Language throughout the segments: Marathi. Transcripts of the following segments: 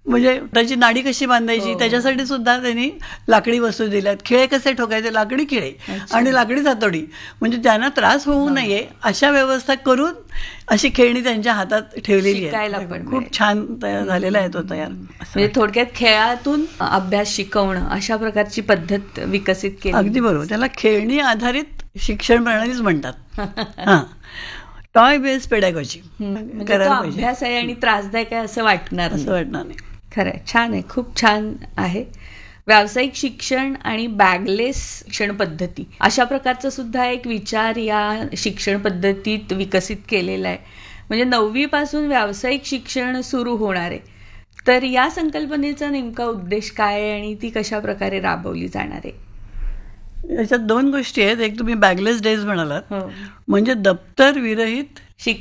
म्हणजे त्याची नाडी कशी बांधायची त्याच्यासाठी सुद्धा त्यांनी लाकडी वस्तू दिल्यात. खिळे कसे ठोकायचे, लाकडी खिळे आणि लाकडी हातोडी, म्हणजे त्यांना त्रास होऊ नये अशा व्यवस्था करून अशी खेळणी त्यांच्या हातात ठेवलेली आहे. खूप छान झालेला आहे तो तयार. म्हणजे थोडक्यात खेळातून अभ्यास शिकवणं अशा प्रकारची पद्धत विकसित केली. अगदी बरोबर. त्याला खेळणी आधारित शिक्षण प्रणालीच म्हणतात. हां, टॉय बेस्ड पेडॅगॉजी करायला पाहिजे. अभ्यास आहे आणि त्रासदायक आहे असं वाटणार नाही. खरंय, छान आहे, खूप छान आहे. व्यावसायिक शिक्षण आणि बॅगलेस शिक्षण पद्धती अशा प्रकारचा सुद्धा एक विचार या शिक्षण पद्धतीत विकसित केलेला आहे. म्हणजे 9वी पासून व्यावसायिक शिक्षण सुरू होणार आहे. तर या संकल्पनेचा नेमका उद्देश काय आहे आणि ती कशा प्रकारे राबवली जाणार आहे? याच्यात 2 गोष्टी आहेत. एक तुम्ही बॅगलेस डेज म्हणालात, म्हणजे दप्तर विरहित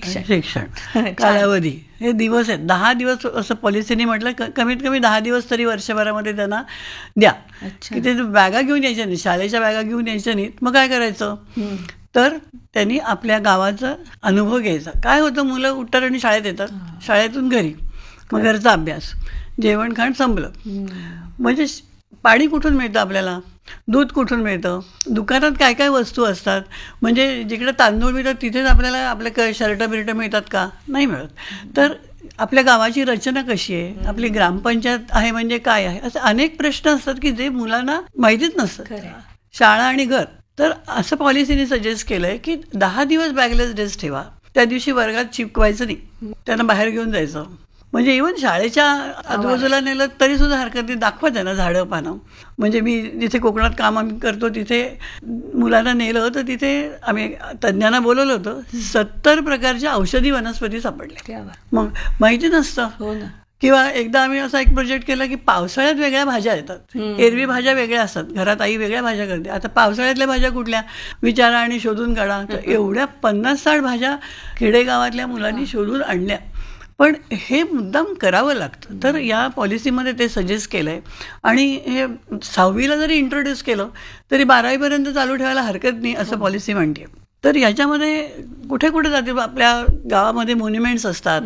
शिक्षण कालावधी. हे दिवस आहेत 10 दिवस असं पॉलिसीने म्हटलं. कमीत कमी 10 दिवस तरी वर्षभरामध्ये त्यांना द्या की ते बॅगा घेऊन यायच्या नाही, शाळेच्या बॅगा घेऊन यायच्या नाहीत. मग काय करायचं तर त्यांनी आपल्या गावाचा अनुभव घ्यायचा. काय होतं, मुलं उठतात आणि शाळेत येतात, शाळेतून घरी, मग घरचा अभ्यास, जेवण खाण संपलं. म्हणजे पाणी कुठून मिळतं आपल्याला, दूध कुठून मिळतं, दुकानात काय काय वस्तू असतात, म्हणजे जिकडे तांदूळ मिळतात तिथेच आपल्याला आपले शर्ट बिर्ट मिळतात का, नाही मिळत. तर आपल्या गावाची रचना कशी आहे, आपली ग्रामपंचायत आहे म्हणजे काय आहे, असे अनेक प्रश्न असतात की जे मुलांना माहितीच नसतं. शाळा आणि घर. तर असं पॉलिसीने सजेस्ट केलंय की 10 दिवस बॅगलेस डेज ठेवा. त्या दिवशी वर्गात शिकवायचं नाही, त्यांना बाहेर घेऊन जायचं. म्हणजे इव्हन शाळेच्या आजूबाजूला नेलं तरी सुद्धा हरकत नाही, दाखवा त्यांना झाडं पानं. म्हणजे मी जिथे कोकणात काम आम्ही करतो तिथे मुलांना नेलं तर तिथे आम्ही तज्ज्ञांना बोलवलं होतं. 70 प्रकारच्या औषधी वनस्पती सापडल्या. मग माहिती नसतं. किंवा एकदा आम्ही असा एक प्रोजेक्ट केला की पावसाळ्यात वेगळ्या भाज्या येतात, एरवी भाज्या वेगळ्या असतात, घरात आई वेगळ्या भाज्या करते. आता पावसाळ्यातल्या भाज्या कुठल्या विचारा आणि शोधून काढा. तर एवढ्या 50-60 भाज्या खेडेगावातल्या मुलांनी शोधून आणल्या. पण हे मुद्दाम करावं लागतं. तर या पॉलिसीमध्ये ते सजेस्ट केलं आहे. आणि हे 6वीला जरी इंट्रोड्यूस केलं तरी 12वीपर्यंत चालू ठेवायला हरकत नाही असं पॉलिसी म्हणते. तर याच्यामध्ये कुठे कुठे जाते, आपल्या गावामध्ये मॉन्युमेंट्स असतात,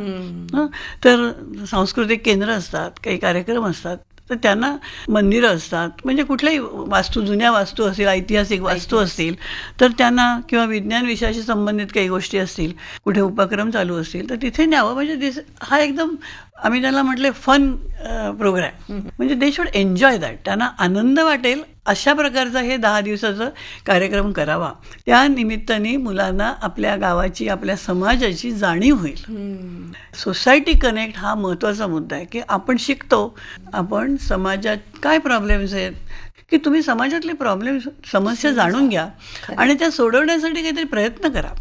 तर सांस्कृतिक केंद्र असतात, काही कार्यक्रम असतात, तर त्यांना मंदिरं असतात, म्हणजे कुठल्याही वास्तू, जुन्या वास्तू असतील, ऐतिहासिक वास्तू असतील, तर त्यांना किंवा विज्ञान विषयाशी संबंधित काही गोष्टी असतील, कुठे उपक्रम चालू असतील तर तिथे न्यावं. म्हणजे हा एकदम आम्ही त्याला म्हटले फन प्रोग्रॅम. म्हणजे दे शुड एन्जॉय दॅट. त्यांना आनंद वाटेल अशा प्रकारचा हे 10 दिवसाचा कार्यक्रम करावा. त्या निमित्ताने मुलांना आपल्या गावाची, आपल्या समाजाची जाणीव होईल. सोसायटी कनेक्ट हा महत्त्वाचा मुद्दा आहे की आपण शिकतो, आपण समाजात काय प्रॉब्लेम्स आहेत, की तुम्ही समाजातले प्रॉब्लेम, समस्या जाणून घ्या आणि त्या सोडवण्यासाठी काहीतरी प्रयत्न करा.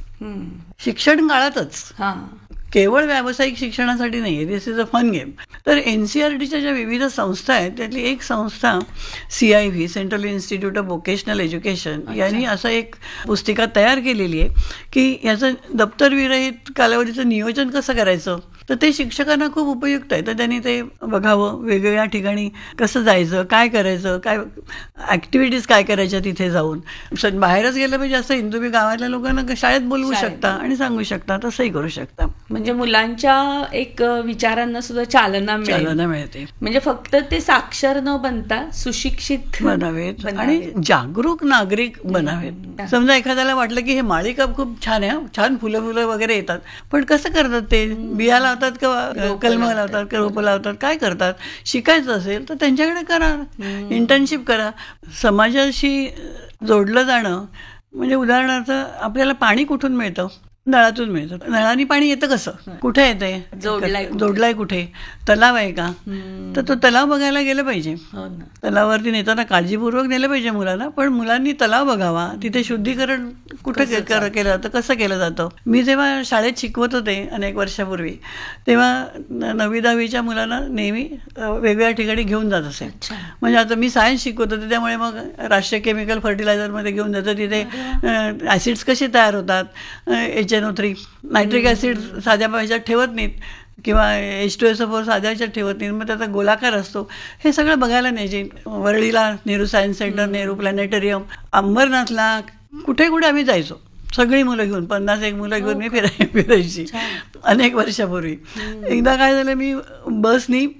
शिक्षण काळातच, केवळ व्यावसायिक शिक्षणासाठी नाही आहे. दिस इज अ फन गेम. तर NCERTच्या ज्या विविध संस्था आहेत त्यातली एक संस्था CIV, central institute of vocational education, यांनी असं एक पुस्तिका तयार केलेली आहे की याचं दप्तर विरहित कालावधीचं नियोजन कसं करायचं. तर ते शिक्षकांना खूप उपयुक्त आहे. तर त्यांनी ते बघावं, वेगवेगळ्या ठिकाणी कसं जायचं, काय करायचं, काय ॲक्टिव्हिटीज काय करायच्या तिथे जाऊन. बाहेरच गेलं पाहिजे असं तुम्ही गावातल्या लोकांना शाळेत बोलवू शकता आणि सांगू शकता, तसंही करू शकता. म्हणजे मुलांच्या एक विचारांना सुद्धा चालना मिळते. म्हणजे फक्त ते साक्षर न बनता सुशिक्षित बनावेत आणि जागरूक नागरिक बनावेत. समजा एखाद्याला वाटलं की हे माळिका खूप छान आहे, छान फुलं वगैरे येतात, पण कसं करतात ते, बिया लावतात का कलमं लावतात का रोपं लावतात, काय करतात, शिकायचं असेल तर त्यांच्याकडे करा, इंटर्नशिप करा. समाजाशी जोडलं जाणं म्हणजे उदाहरणार्थ आपल्याला पाणी कुठून मिळतं, नळातून मिळतं. नळाने पाणी येतं कसं, कुठे येतंय, जोडलाय कुठे, तलाव आहे का, तर तो तलाव बघायला गेलं पाहिजे. तलावावरती नेताना काळजीपूर्वक नेलं पाहिजे मुलांना, पण मुलांनी तलाव बघावा, तिथे शुद्धीकरण कुठं केलं जातं, कसं केलं जातं. मी जेव्हा शाळेत शिकवत होते अनेक वर्षापूर्वी, तेव्हा 9वी-10वीच्या मुलांना नेहमी वेगवेगळ्या ठिकाणी घेऊन जात असे. म्हणजे आता मी सायन्स शिकवत होते त्यामुळे मग राष्ट्रीय केमिकल फर्टिलायझरमध्ये घेऊन जातं. तिथे ॲसिड्स कसे तयार होतात, HNO3, नायट्रिक ॲसिड साध्या ह्याच्यात ठेवत नाहीत किंवा H2SO4 साध्या ह्याच्यात ठेवत नाहीत, मग त्याचा गोलाकार असतो. हे सगळं बघायला न्यायचे. वरळीला नेहरू सायन्स सेंटर, नेहरू प्लॅनेटरियम, अंबरनाथला, कुठे कुठे आम्ही जायचो सगळी मुलं घेऊन. 50 मुलं घेऊन मी फिरायची अनेक वर्षापूर्वी. एकदा काय झालं, मी बसनी